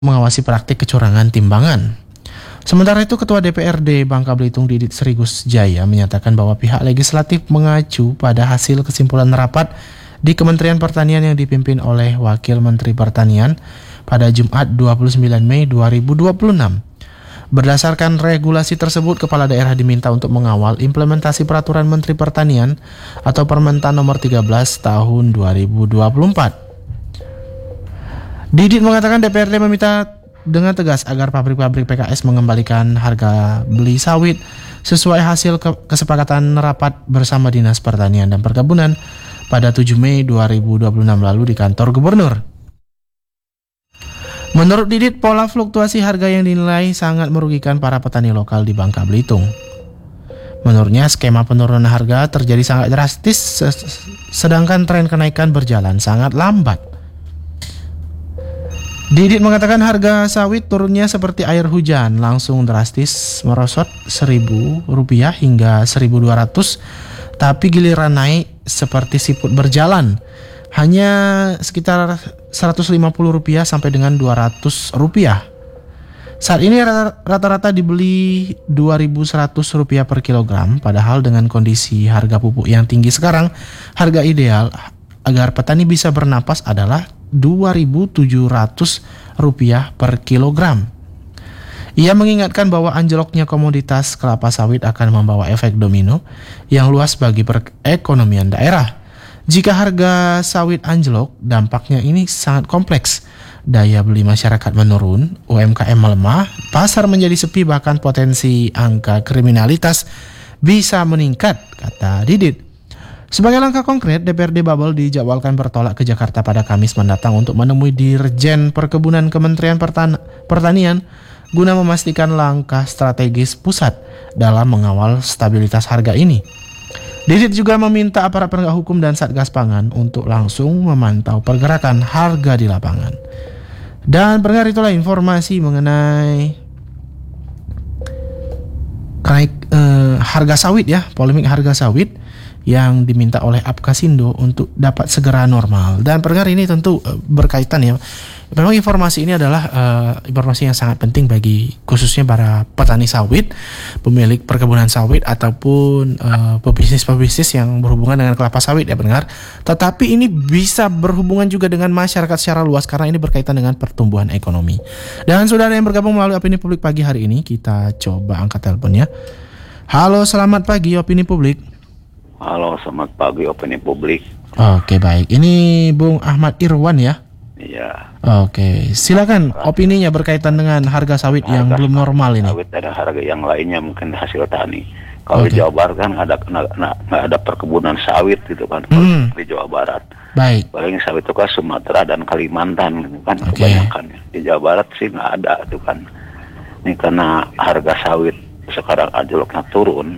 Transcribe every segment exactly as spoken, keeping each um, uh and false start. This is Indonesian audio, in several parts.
mengawasi praktik kecurangan timbangan. Sementara itu, Ketua D P R D Bangka Belitung Didit Srigus Jaya menyatakan bahwa pihak legislatif mengacu pada hasil kesimpulan rapat di Kementerian Pertanian yang dipimpin oleh Wakil Menteri Pertanian pada Jumat dua puluh sembilan Mei dua ribu dua puluh enam. Berdasarkan regulasi tersebut, Kepala Daerah diminta untuk mengawal implementasi Peraturan Menteri Pertanian atau Permentan Nomor tiga belas Tahun dua ribu dua puluh empat. Didit mengatakan D P R D meminta dengan tegas agar pabrik-pabrik P K S mengembalikan harga beli sawit sesuai hasil ke- kesepakatan rapat bersama Dinas Pertanian dan Perkebunan pada tujuh Mei dua ribu dua puluh enam lalu di kantor gubernur. Menurut Didit, pola fluktuasi harga yang dinilai sangat merugikan para petani lokal di Bangka Belitung. Menurutnya, skema penurunan harga terjadi sangat drastis, sedangkan tren kenaikan berjalan sangat lambat. Didit mengatakan harga sawit turunnya seperti air hujan, langsung drastis merosot seribu rupiah hingga seribu dua ratus, tapi giliran naik seperti siput berjalan, hanya sekitar seratus lima puluh rupiah sampai dengan dua ratus rupiah. Saat ini rata-rata dibeli dua ribu seratus rupiah per kilogram, padahal dengan kondisi harga pupuk yang tinggi sekarang, harga ideal agar petani bisa bernapas adalah dua ribu tujuh ratus rupiah per kilogram. Ia mengingatkan bahwa anjloknya komoditas kelapa sawit akan membawa efek domino yang luas bagi perekonomian daerah. Jika harga sawit anjlok, dampaknya ini sangat kompleks. Daya beli masyarakat menurun, U M K M melemah, pasar menjadi sepi, bahkan potensi angka kriminalitas bisa meningkat, kata Didit. Sebagai langkah konkret, D P R D Babel dijadwalkan bertolak ke Jakarta pada Kamis mendatang untuk menemui Dirjen Perkebunan Kementerian Pertan- Pertanian guna memastikan langkah strategis pusat dalam mengawal stabilitas harga ini. Didit juga meminta aparat penegak hukum dan Satgas Pangan untuk langsung memantau pergerakan harga di lapangan. Dan pendengar, itulah informasi mengenai naik eh, harga sawit ya, polemik harga sawit yang diminta oleh Apkasindo untuk dapat segera normal. Dan pendengar, ini tentu uh, berkaitan ya. Memang informasi ini adalah uh, informasi yang sangat penting bagi khususnya para petani sawit, pemilik perkebunan sawit ataupun uh, pebisnis-pebisnis yang berhubungan dengan kelapa sawit ya pendengar. Tetapi ini bisa berhubungan juga dengan masyarakat secara luas karena ini berkaitan dengan pertumbuhan ekonomi. Dan saudara yang bergabung melalui Opini Publik pagi hari ini, kita coba angkat teleponnya. Halo, selamat pagi Opini Publik. Halo, selamat pagi Opini Publik. Oke, baik. Ini Bung Ahmad Irwan ya? Iya. Oke, silakan opininya berkaitan dengan harga sawit harga yang belum normal ini. Sawit ada harga yang lainnya mungkin hasil tani. Kalau okay. di Jawa Barat kan ada nggak ada perkebunan sawit gitu kan hmm. di Jawa Barat. Baik. Paling sawit itu kan Sumatera dan Kalimantan gitu kan okay. kebanyakan. Di Jawa Barat sih nggak ada itu kan. Ini karena harga sawit sekarang anjloknya turun.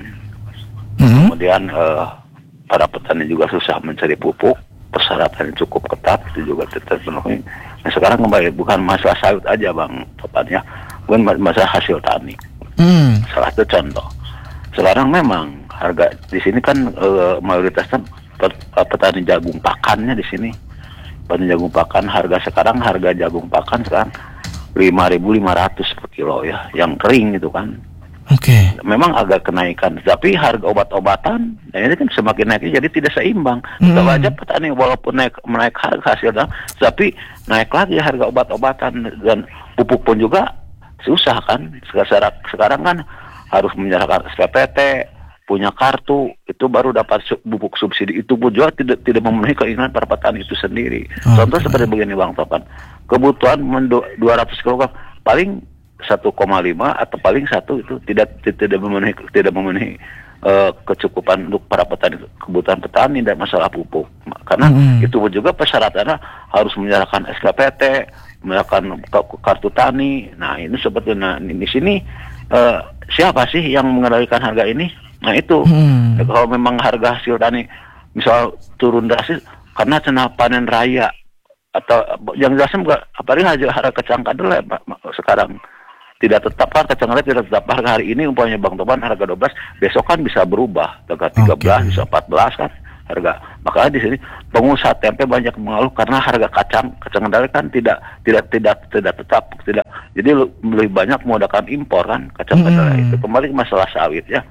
Hmm. Kemudian uh, para petani juga susah mencari pupuk, persyaratan yang cukup ketat itu juga terpenuhi. Nah sekarang kembali bukan masalah sawit aja bang, tepatnya bukan masalah hasil tani. Hmm. Salah satu contoh. Sekarang memang harga di sini kan uh, mayoritasnya pet, uh, petani jagung pakannya di sini. Petani jagung pakan harga sekarang harga jagung pakan sekarang lima ribu lima ratus per kilo ya, yang kering gitu kan. Oke. Okay. Memang agak kenaikan, tapi harga obat-obatan, nah ini kan semakin naik, jadi tidak seimbang. Kita hmm. aja petani walaupun naik menaik harga hasilnya, tapi naik lagi harga obat-obatan dan pupuk pun juga susah kan. Sekarang, sekarang kan harus menyerahkan S P P T, punya kartu, itu baru dapat pupuk subsidi. Itu pun juga tidak tidak memenuhi keinginan para petani itu sendiri. Okay. Contoh seperti begini Bang Topan, kebutuhan dua ratus kilogram paling satu koma lima atau paling satu itu tidak tidak memenuhi tidak memenuhi uh, kecukupan untuk para petani, kebutuhan petani dan masalah pupuk. Karena mm-hmm. itu juga persyaratannya harus menyerahkan S K P T, menyerahkan kartu tani. Nah ini sebetulnya di sini uh, siapa sih yang mengendalikan harga ini? Nah itu mm-hmm. ya, kalau memang harga hasil tani misal turun drastis karena cena panen raya atau yang jelasnya apalagi harga kacang kedelai sekarang tidak tetap harga kacang kedelai tidak tetap harga hari ini umpamanya Bang Toban harga dua belas, besok kan bisa berubah harga tiga belas okay. bisa empat belas kan. harga. Makanya di sini pengusaha tempe banyak mengeluh karena harga kacang kacang kedelai kan tidak tidak tidak tidak tetap tidak. Jadi lebih banyak menggunakan impor kan kacang kedelai Hmm. itu. Kembali ke masalah sawit ya.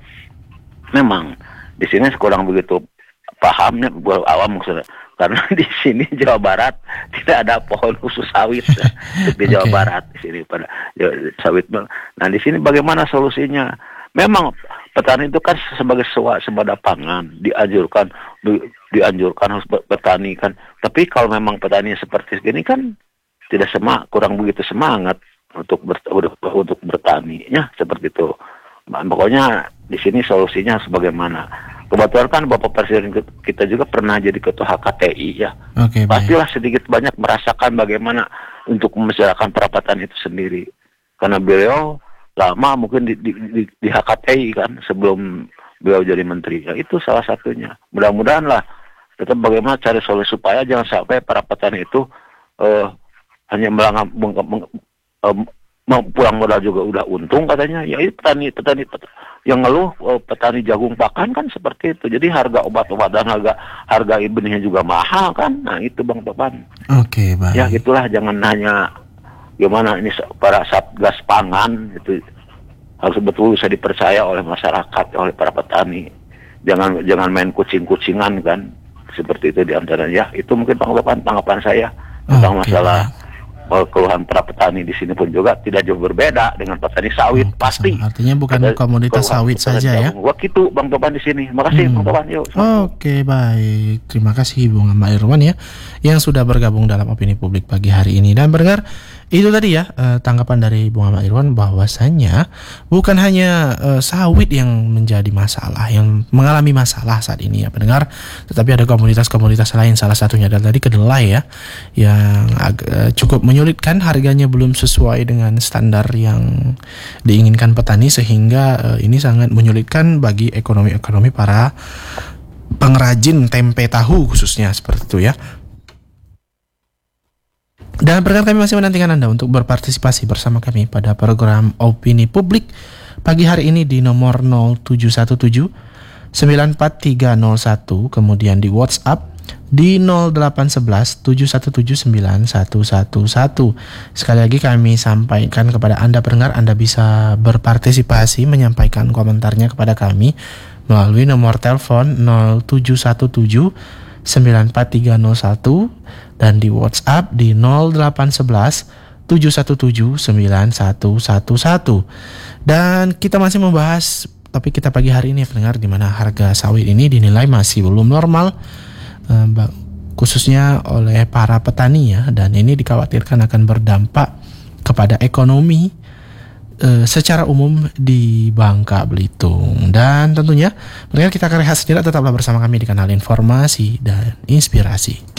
Memang di sini kurang begitu pahamnya buat awam maksudnya. Karena di sini Jawa Barat tidak ada pohon khusus sawit ya. Di Jawa Oke. Barat di sini pada ya, sawit. Nah di sini bagaimana solusinya? Memang petani itu kan sebagai sewa sembada pangan dianjurkan di, dianjurkan harus ber- bertani kan. Tapi kalau memang petani seperti ini kan tidak semak kurang begitu semangat untuk ber, untuk bertani ya seperti itu. Pokoknya di sini solusinya sebagaimana. Kebetulan kan Bapak Presiden kita juga pernah jadi ketua H K T I ya. Oke, baik. Pastilah sedikit banyak merasakan bagaimana untuk memasyarakatkan perapatan itu sendiri. Karena beliau lama mungkin di, di, di, di H K T I kan sebelum beliau jadi menteri. Ya, itu salah satunya. Mudah-mudahan lah tetap bagaimana cari solusi supaya jangan sampai perapatan itu uh, hanya melanggar meng, meng, um, pulang modal juga udah untung katanya. Ya itu petani petani, petani yang ngeluh uh, petani jagung pakan kan seperti itu. Jadi harga obat-obatan harga harga benihnya juga mahal kan. Nah itu Bang Topan. Oke, baik. Ya gitulah jangan hanya gimana ini para satgas pangan itu harus betul bisa dipercaya oleh masyarakat oleh para petani. Jangan jangan main kucing-kucingan kan seperti itu diantaranya. Ya itu mungkin Bang Topan tanggapan saya tentang Oke, masalah baik. keluhan para petani di sini pun juga tidak jauh berbeda dengan petani sawit Oke, pasti. artinya bukan Ada komoditas keluhan sawit petani saja ya. jagung. Wah gitu Bang Topan di sini. Makasih Hmm. Bang Topan yuk. Oke, baik. Terima kasih Bung Ahmad Irwan ya yang sudah bergabung dalam opini publik pagi hari ini. Dan pendengar, itu tadi ya eh, tanggapan dari Bung Ahmad Irwan bahwasanya bukan hanya eh, sawit yang menjadi masalah, yang mengalami masalah saat ini ya pendengar, tetapi ada komunitas-komunitas lain. Salah satunya adalah tadi kedelai ya, yang ag- eh, cukup menyulitkan, harganya belum sesuai dengan standar yang diinginkan petani, sehingga eh, ini sangat menyulitkan bagi ekonomi-ekonomi para pengrajin tempe tahu khususnya seperti itu ya. Dan pendengar, kami masih menantikan Anda untuk berpartisipasi bersama kami pada program Opini Publik pagi hari ini di nomor nol tujuh satu tujuh sembilan empat tiga nol satu, kemudian di WhatsApp di nol delapan satu satu tujuh satu tujuh sembilan satu satu satu. Sekali lagi kami sampaikan kepada Anda pendengar, Anda bisa berpartisipasi menyampaikan komentarnya kepada kami melalui nomor telepon nol tujuh satu tujuh sembilan empat tiga nol satu dan di WhatsApp di nol delapan satu satu tujuh satu tujuh sembilan satu satu satu. Dan kita masih membahas topik kita pagi hari ini pendengar, di mana harga sawit ini dinilai masih belum normal eh, khususnya oleh para petani ya, dan ini dikhawatirkan akan berdampak kepada ekonomi eh, secara umum di Bangka Belitung. Dan tentunya pendengar, kita akan rehat sejenak, tetaplah bersama kami di kanal Informasi dan Inspirasi.